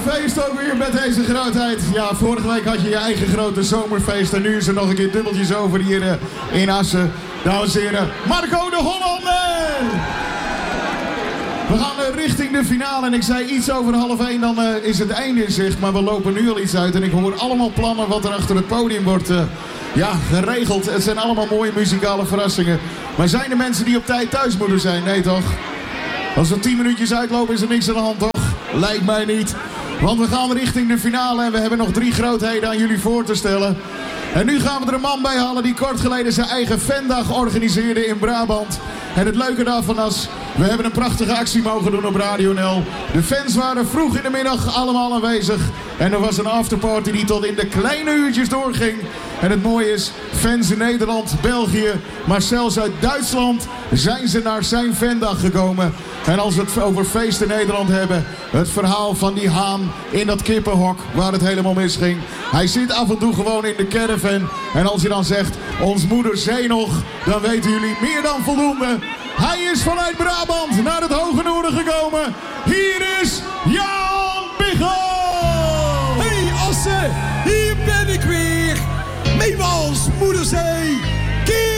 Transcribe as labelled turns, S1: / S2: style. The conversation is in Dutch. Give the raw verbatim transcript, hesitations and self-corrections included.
S1: feest ook weer met deze grootheid. Ja, vorige week had je je eigen grote zomerfeest. En nu is er nog een keer dubbeltjes over hier uh, in Assen. Dames en heren, Marco de Hollander! We gaan uh, richting de finale. En ik zei iets over half één, dan uh, is het einde in zicht. Maar we lopen nu al iets uit. En ik hoor allemaal plannen wat er achter het podium wordt uh, ja, geregeld. Het zijn allemaal mooie muzikale verrassingen. Maar zijn er mensen die op tijd thuis moeten zijn? Nee toch? Als we tien minuutjes uitlopen is er niks aan de hand toch? Lijkt mij niet. Want we gaan richting de finale en we hebben nog drie grootheden aan jullie voor te stellen. En nu gaan we er een man bij halen die kort geleden zijn eigen fandag organiseerde in Brabant. En het leuke daarvan was, we hebben een prachtige actie mogen doen op Radio N L. De fans waren vroeg in de middag allemaal aanwezig. En er was een afterparty die tot in de kleine uurtjes doorging. En het mooie is, fans in Nederland, België, maar zelfs uit Duitsland zijn ze naar zijn fandag gekomen. En als we het over feest in Nederland hebben, het verhaal van die haan in dat kippenhok waar het helemaal misging. Hij zit af en toe gewoon in de caravan. En als je dan zegt, ons moeder zee nog, dan weten jullie meer dan voldoende. Hij is vanuit Brabant naar het Hoge Noorden gekomen. Hier is Jan Biggel!
S2: Hey Assen, hier ben ik weer. Meewals, moederzee, keer.